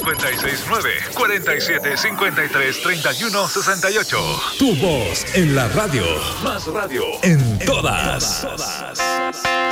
569-4753-3168. Tu voz en la radio. Más radio En todas.